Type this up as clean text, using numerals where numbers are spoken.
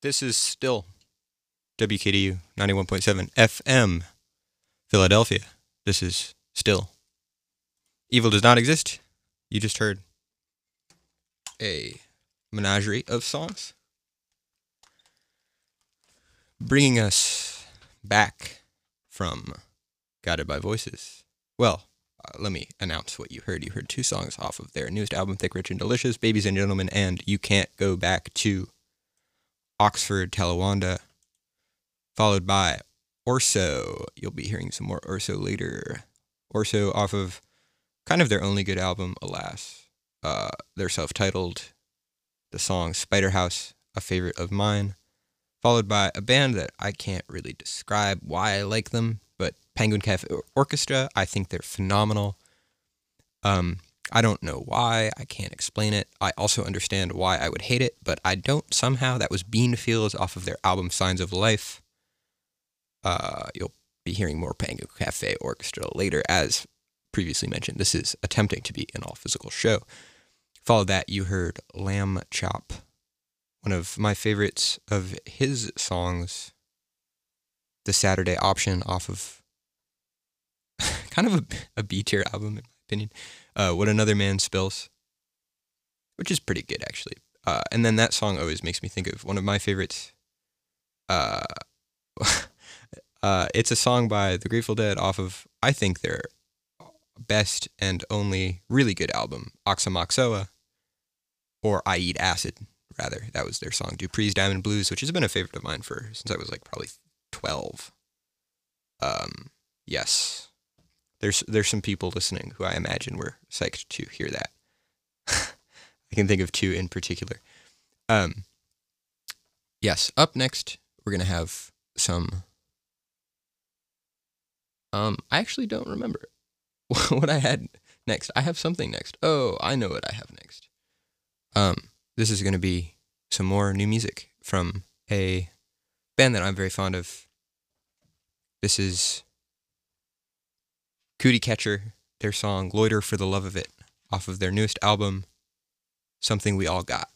This is still WKDU 91.7 FM, Philadelphia. This is still Evil Does Not Exist. You just heard a menagerie of songs, bringing us back from Guided by Voices. Well, let me announce what you heard. You heard two songs off of their newest album, Thick, Rich, and Delicious, Babies and Gentlemen, and You Can't Go Back to Oxford, Talawanda, followed by Orso. You'll be hearing some more Orso later. Orso off of kind of their only good album, alas. They're self-titled. The song Spider House, a favorite of mine, followed by a band that I can't really describe why I like them, but Penguin Cafe Orchestra. I think they're phenomenal. I don't know why. I can't explain it. I also understand why I would hate it, but I don't somehow. That was Beanfields off of their album Signs of Life. You'll be hearing more Penguin Cafe Orchestra later. As previously mentioned, this is attempting to be an all-physical show. Followed that, you heard Lamb Chop, one of my favorites of his songs, The Saturday Option, off of kind of a B-tier album, in my opinion. What Another Man Spills, which is pretty good, actually. And then that song always makes me think of one of my favorites. It's a song by The Grateful Dead off of, I think, their best and only really good album, Oxomoxoa, or I Eat Acid, rather. That was their song, Dupree's Diamond Blues, which has been a favorite of mine since I was like probably 12. Yes. There's some people listening who I imagine were psyched to hear that. I can think of two in particular. Yes, up next, we're going to have some... I actually don't remember what I had next. I have something next. Oh, I know what I have next. This is going to be some more new music from a band that I'm very fond of. This is Cootie Catcher, their song Loiter for the Love of It, off of their newest album, Something We All Got.